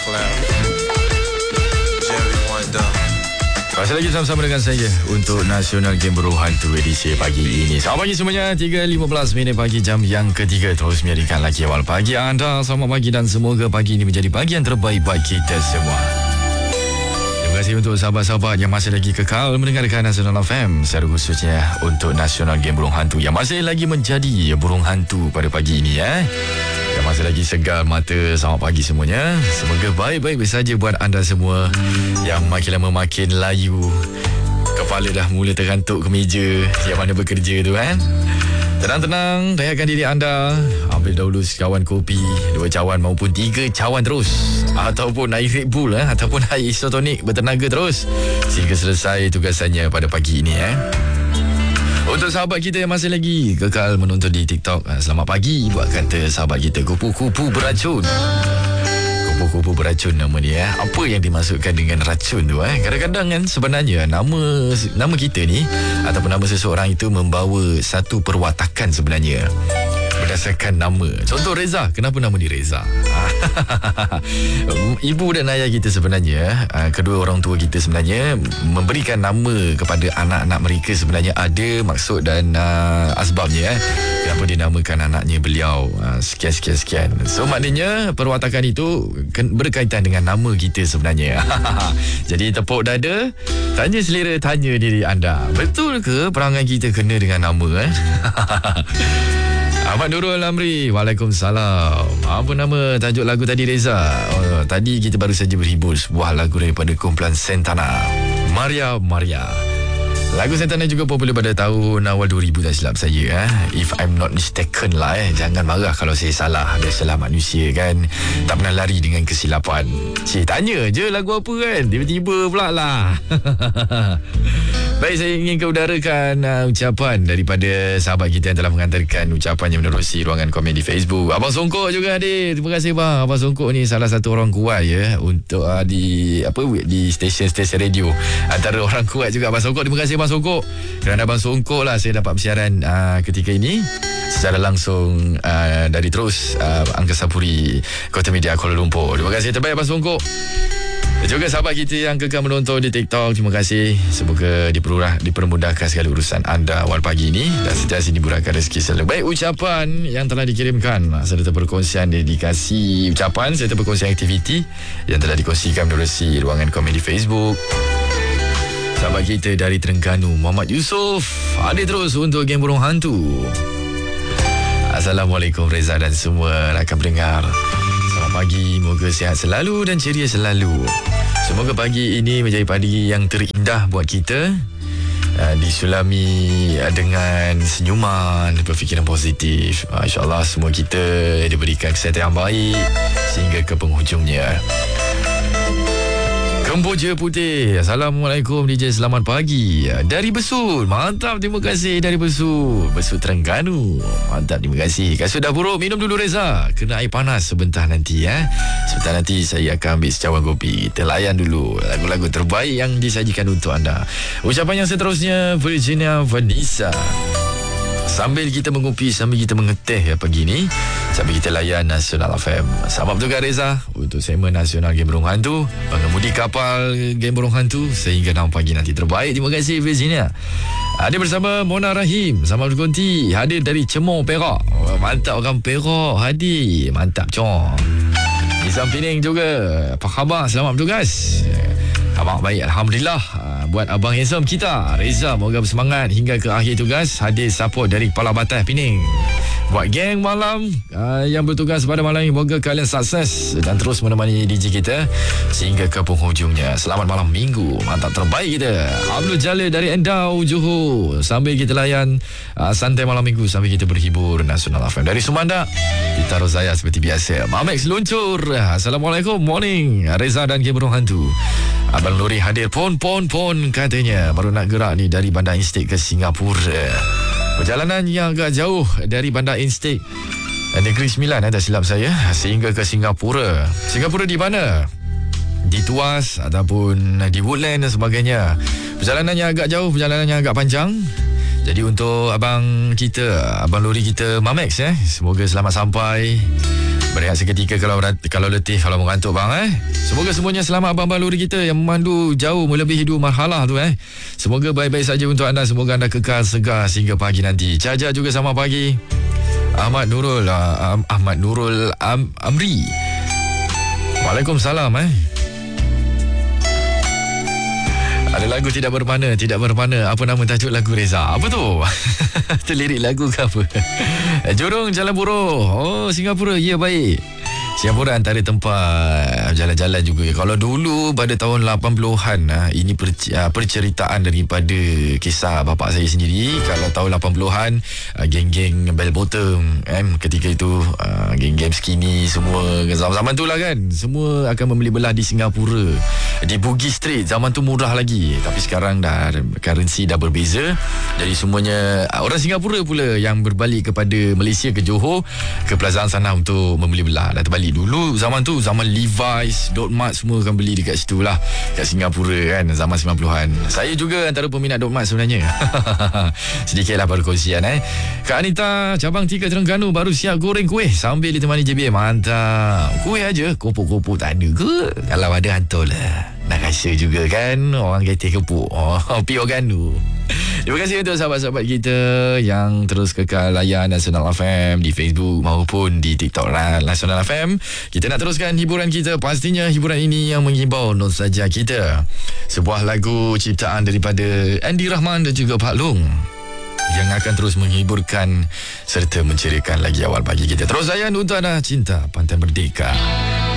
Masih lagi sama-sama dengan saya untuk Nasional Game Burung Hantu edisi pagi ini. Selamat pagi semuanya, 3.15 minit pagi, jam yang ketiga. Terus menjadikan lagi awal pagi anda. Selamat pagi dan semoga pagi ini menjadi pagi yang terbaik bagi kita semua. Terima kasih untuk sahabat-sahabat yang masih lagi kekal mendengarkan Nasional FM, secara khususnya untuk Nasional Game Burung Hantu yang masih lagi menjadi burung hantu pada pagi ini yang masih lagi segar mata. Selamat pagi semuanya. Semoga baik-baik saja buat anda semua yang makin lama makin layu. Kepala dah mula tergantuk ke meja yang mana bekerja tu kan. Tenang-tenang, rehatkan diri anda. Ambil dahulu sekawan kopi, 2 cawan maupun 3 cawan terus. Ataupun air Red Bull ataupun air isotonik bertenaga terus sehingga selesai tugasannya pada pagi ini Untuk sahabat kita yang masih lagi kekal menonton di TikTok, selamat pagi buat kata sahabat kita kupu-kupu beracun. Kupu-kupu beracun nama dia. Apa yang dimaksudkan dengan racun tu Kadang-kadang kan sebenarnya nama kita ni ataupun nama seseorang itu membawa satu perwatakan sebenarnya berdasarkan nama. Contoh Reza, kenapa nama dia Reza? Ibu dan ayah kita sebenarnya, kedua orang tua kita sebenarnya memberikan nama kepada anak-anak mereka sebenarnya ada maksud dan asbabnya kenapa dia namakan anaknya beliau sekian. So maknanya perwatakan itu berkaitan dengan nama kita sebenarnya. Jadi tepuk dada, tanya selera, tanya diri anda, betul ke perangai kita kena dengan nama Ahmad Nurul Amri, Waalaikumsalam. Apa nama tajuk lagu tadi Reza? Tadi kita baru saja berhibur sebuah lagu daripada kumpulan Santana, Maria. Lagu Santana juga popular pada tahun awal 2000 tak silap saya If I'm not mistaken lah Jangan marah kalau saya salah. Biasalah manusia kan, tak pernah lari dengan kesilapan. Tanya je lagu apa kan, tiba-tiba pula lah. Baik, saya ingin keudarakan ucapan daripada sahabat kita yang telah mengantarkan ucapannya menerusi ruangan komen di Facebook. Abang Songkok juga hadir. Terima kasih bang. Abang Songkok ni salah satu orang kuat untuk di stesen radio. Antara orang kuat juga Abang Songkok. Terima kasih Abang Songkok. Kerana Abang Songkok lah saya dapat bersiaran ketika ini secara langsung dari terus Angkasa Puri Kota Media Kuala Lumpur. Terima kasih terbaik Abang Songkok. Dan juga sahabat kita yang kekal menonton di TikTok, terima kasih. Semoga dipermudahkan segala urusan anda awal pagi ini dan sentiasa dimurahkan rezeki selalu. Baik, ucapan yang telah dikirimkan serta perkongsian dedikasi ucapan serta perkongsian aktiviti yang telah dikongsikan menerusi ruangan komen di Facebook. Sahabat kita dari Terengganu, Muhammad Yusof, hadir terus untuk Game Burung Hantu. Assalamualaikum Reza dan semua rakan pendengar. Selamat pagi, moga sihat selalu dan ceria selalu. Semoga pagi ini menjadi pagi yang terindah buat kita, disulami dengan senyuman, berfikiran positif. InsyaAllah semua kita diberikan kesihatan yang baik sehingga ke penghujungnya. Kemboja Putih, Assalamualaikum DJ, selamat pagi dari Besut. Mantap, terima kasih dari Besut Terengganu. Mantap, terima kasih. Kasut dah buruk, minum dulu Reza, kena air panas sebentar nanti Sebentar nanti saya akan ambil secawan kopi. Kita layan dulu lagu-lagu terbaik yang disajikan untuk anda. Ucapan yang seterusnya Virginia Vanessa. Sambil kita mengopi, sambil kita mengeteh pagi ni, sambil kita layan Nasional FM. Selamat bertugas Reza untuk segmen Nasional Game Burung Hantu, pengemudi kapal Game Burung Hantu sehingga 6 pagi nanti terbaik. Terima kasih Virginia. Hadir bersama Mona Rahim, selamat berkonti. Hadir dari Cemor, Perak. Mantap orang Perak hadir. Mantap cong. Nizam Pening juga, apa khabar? Selamat bertugas. Abang baik, Alhamdulillah. Buat Abang handsome kita Reza, moga bersemangat hingga ke akhir tugas. Hadir support dari Kepala Batas Pening. Buat geng malam yang bertugas pada malam ini, moga kalian sukses dan terus menemani DJ kita sehingga ke penghujungnya. Selamat malam minggu, mantap terbaik kita. Abdul Jalil dari Endau, Johor. Sambil kita layan santai malam minggu, sambil kita berhibur Nasional FM. Dari Sumanda, kita Rozaya seperti biasa. Mamex luncur. Assalamualaikum, morning Reza dan Game Burung Hantu. Abang Lori hadir pon katanya. Baru nak gerak ni dari Bandar Instik ke Singapura. Perjalanan yang agak jauh dari Bandar Instik Negeri Sembilan tak silap saya, sehingga ke Singapura. Singapura di mana? Di Tuas ataupun di Woodland dan sebagainya. Perjalanannya agak jauh, perjalanannya agak panjang. Jadi untuk abang kita, abang lori kita Mamex, semoga selamat sampai Berehat seketika kalau letih, kalau mengantuk bang. Semoga semuanya selamat abang-abang lori kita yang memandu jauh melebihi 2 marhalah tu. Semoga baik-baik saja untuk anda. Semoga anda kekal segar sehingga pagi nanti. Caca juga selamat pagi. Ahmad Nurul Amri. Waalaikumsalam. Ada lagu tidak bermakna. Apa nama tajuk lagu Reza? Apa tu? Itu lirik lagu ke apa? Jurong Jalan Buruh. Oh, Singapura. Ya, baik. Singapura antara tempat jalan-jalan juga. Kalau dulu pada tahun 80-an, ini perceritaan daripada kisah bapa saya sendiri. Kalau tahun 80-an, geng-geng bell bottom ketika itu, geng-geng skinny semua zaman-zaman tu lah kan, semua akan membeli belah di Singapura, di Bugis Street. Zaman tu murah lagi, tapi sekarang dah currency dah berbeza. Jadi semuanya orang Singapura pula yang berbalik kepada Malaysia, ke Johor, ke Plaza sana untuk membeli belah. Dah terbalik. Dulu zaman tu, zaman Levi's, Dot Mart semua akan beli dekat situ lah, kat Singapura kan, zaman 90-an. Saya juga antara peminat Dot Mart sebenarnya. Sedikitlah perkongsian. Kak Anita, cabang 3 Terengganu baru siap goreng kuih sambil ditemani JB. Mantap. Kuih aja, kopok-kopok tak ada ke? Kalau ada hantarlah. Nak rasa juga kan orang kata kepuk. Pure Ganu. Terima kasih untuk sahabat-sahabat kita yang terus kekal layan Nasional FM di Facebook maupun di TikTok Nasional FM. Kita nak teruskan hiburan kita. Pastinya hiburan ini yang menghibur nostalgia kita. Sebuah lagu ciptaan daripada Andy Rahman dan juga Pak Long yang akan terus menghiburkan serta menceriakan lagi awal pagi kita. Terus layan untuk anda, Cinta Pantai Merdeka.